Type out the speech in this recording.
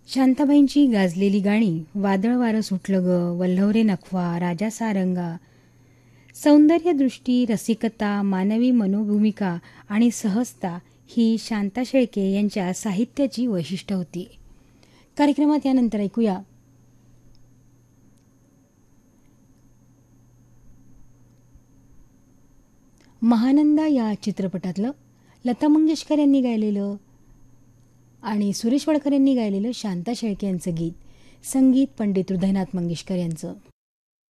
शांताबाईंची गाजलेली गाणी वादळ वारं सुटलं ग, वल्हवरे नखवा, राजा सारंगा, सौंदर्यदृष्टी, रसिकता, मानवी मनोभूमिका आणि सहजता ही शांता शेळके यांच्या साहित्याची वैशिष्ट्य होती. कार्यक्रमात यानंतर ऐकूया महानंदा या चित्रपटातलं लता मंगेशकर यांनी गायलेलं आणि सुरेश वाडकर यांनी गायलेलं शांता शेळके यांचं गीत, संगीत पंडित हृदयनाथ मंगेशकर यांचं.